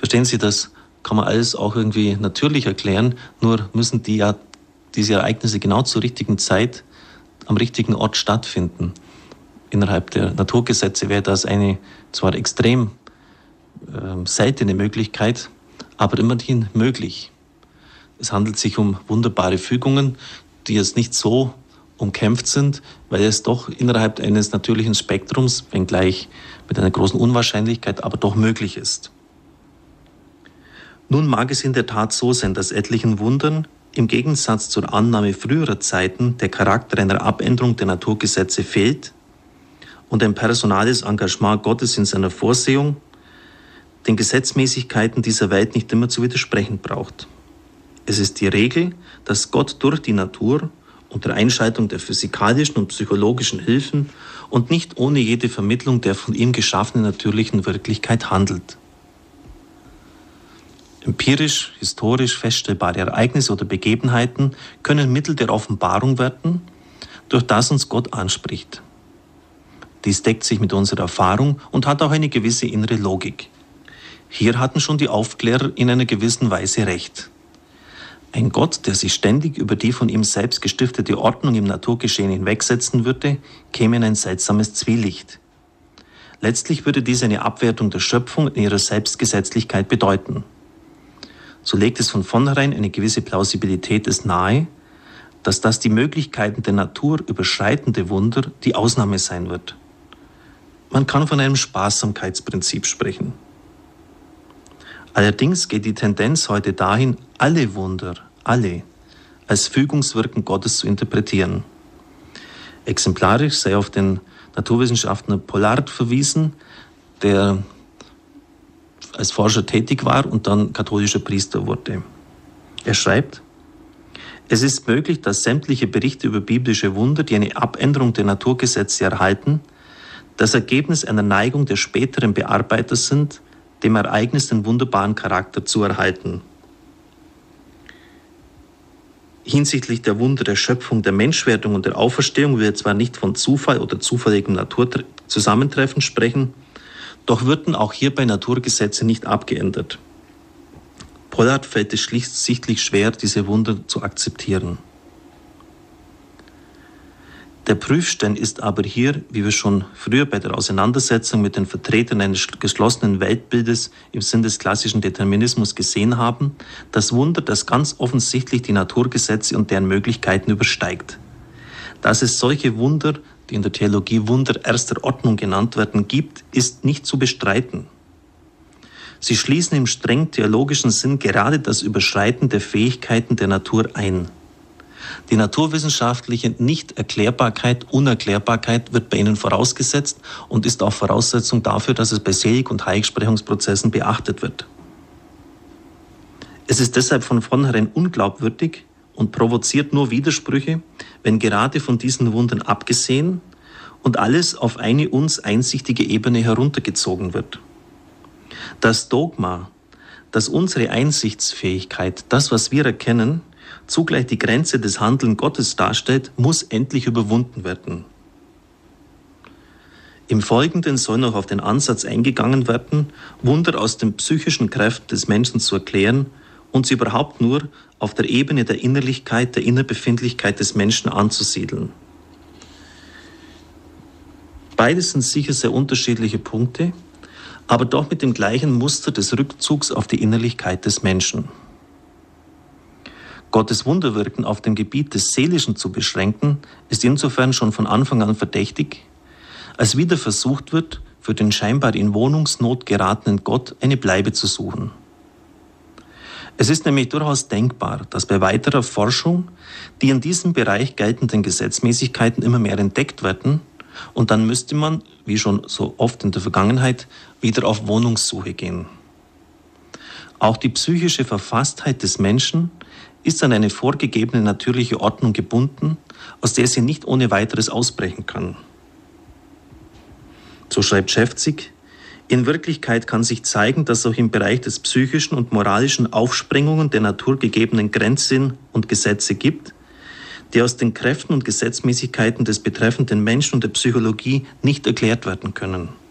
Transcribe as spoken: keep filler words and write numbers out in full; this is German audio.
Verstehen Sie, das kann man alles auch irgendwie natürlich erklären, nur müssen die ja, diese Ereignisse genau zur richtigen Zeit am richtigen Ort stattfinden. Innerhalb der Naturgesetze wäre das eine zwar extrem äh, seltene Möglichkeit, aber immerhin möglich. Es handelt sich um wunderbare Fügungen, die jetzt nicht so umkämpft sind, weil es doch innerhalb eines natürlichen Spektrums, wenngleich mit einer großen Unwahrscheinlichkeit, aber doch möglich ist. Nun mag es in der Tat so sein, dass etlichen Wundern im Gegensatz zur Annahme früherer Zeiten der Charakter einer Abänderung der Naturgesetze fehlt und ein personales Engagement Gottes in seiner Vorsehung den Gesetzmäßigkeiten dieser Welt nicht immer zu widersprechen braucht. Es ist die Regel, dass Gott durch die Natur unter Einschaltung der physikalischen und psychologischen Hilfen und nicht ohne jede Vermittlung der von ihm geschaffenen natürlichen Wirklichkeit handelt. Empirisch, historisch feststellbare Ereignisse oder Begebenheiten können Mittel der Offenbarung werden, durch das uns Gott anspricht. Dies deckt sich mit unserer Erfahrung und hat auch eine gewisse innere Logik. Hier hatten schon die Aufklärer in einer gewissen Weise recht. Ein Gott, der sich ständig über die von ihm selbst gestiftete Ordnung im Naturgeschehen hinwegsetzen würde, käme in ein seltsames Zwielicht. Letztlich würde dies eine Abwertung der Schöpfung in ihrer Selbstgesetzlichkeit bedeuten. So legt es von vornherein eine gewisse Plausibilität es nahe, dass das die Möglichkeiten der Natur überschreitende Wunder die Ausnahme sein wird. Man kann von einem Sparsamkeitsprinzip sprechen. Allerdings geht die Tendenz heute dahin, alle Wunder, alle, als Fügungswirken Gottes zu interpretieren. Exemplarisch sei auf den Naturwissenschaftler Pollard verwiesen, der als Forscher tätig war und dann katholischer Priester wurde. Er schreibt: Es ist möglich, dass sämtliche Berichte über biblische Wunder, die eine Abänderung der Naturgesetze erhalten, das Ergebnis einer Neigung der späteren Bearbeiter sind, dem Ereignis den wunderbaren Charakter zu erhalten. Hinsichtlich der Wunder der Schöpfung, der Menschwerdung und der Auferstehung will er zwar nicht von Zufall oder zufälligem Naturzusammentreffen sprechen, doch würden auch hierbei Naturgesetze nicht abgeändert. Pollard fällt es schlichtlich schwer, diese Wunder zu akzeptieren. Der Prüfstein ist aber hier, wie wir schon früher bei der Auseinandersetzung mit den Vertretern eines geschlossenen Weltbildes im Sinn des klassischen Determinismus gesehen haben, das Wunder, das ganz offensichtlich die Naturgesetze und deren Möglichkeiten übersteigt. Dass es solche Wunder, die in der Theologie Wunder erster Ordnung genannt werden, gibt, ist nicht zu bestreiten. Sie schließen im streng theologischen Sinn gerade das Überschreiten der Fähigkeiten der Natur ein. Die naturwissenschaftliche Nichterklärbarkeit, Unerklärbarkeit wird bei ihnen vorausgesetzt und ist auch Voraussetzung dafür, dass es bei Selig- und Heiligsprechungsprozessen beachtet wird. Es ist deshalb von vornherein unglaubwürdig und provoziert nur Widersprüche, wenn gerade von diesen Wundern abgesehen und alles auf eine uns einsichtige Ebene heruntergezogen wird. Das Dogma, dass unsere Einsichtsfähigkeit, das, was wir erkennen, zugleich die Grenze des Handelns Gottes darstellt, muss endlich überwunden werden. Im Folgenden soll noch auf den Ansatz eingegangen werden, Wunder aus den psychischen Kräften des Menschen zu erklären und sie überhaupt nur auf der Ebene der Innerlichkeit, der Innerbefindlichkeit des Menschen anzusiedeln. Beides sind sicher sehr unterschiedliche Punkte, aber doch mit dem gleichen Muster des Rückzugs auf die Innerlichkeit des Menschen. Gottes Wunderwirken auf dem Gebiet des Seelischen zu beschränken, ist insofern schon von Anfang an verdächtig, als wieder versucht wird, für den scheinbar in Wohnungsnot geratenen Gott eine Bleibe zu suchen. Es ist nämlich durchaus denkbar, dass bei weiterer Forschung die in diesem Bereich geltenden Gesetzmäßigkeiten immer mehr entdeckt werden und dann müsste man, wie schon so oft in der Vergangenheit, wieder auf Wohnungssuche gehen. Auch die psychische Verfasstheit des Menschen ist an eine vorgegebene natürliche Ordnung gebunden, aus der sie nicht ohne weiteres ausbrechen kann. So schreibt Schäfzig: In Wirklichkeit kann sich zeigen, dass auch im Bereich des psychischen und moralischen Aufsprengungen der naturgegebenen Grenzen und Gesetze gibt, die aus den Kräften und Gesetzmäßigkeiten des betreffenden Menschen und der Psychologie nicht erklärt werden können.